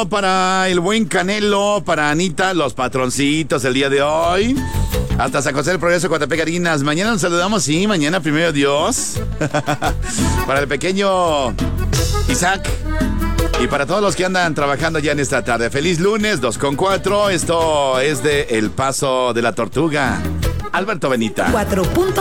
Para el buen Canelo, para Anita, los patroncitos el día de hoy. Hasta San José del Progreso, Coatepec, Harinas. Mañana nos saludamos, sí, mañana, primero Dios. Para el pequeño Isaac. Y para todos los que andan trabajando ya en esta tarde. Feliz lunes, 2:04. Esto es de El Paso de la Tortuga. Alberto Benita. 4.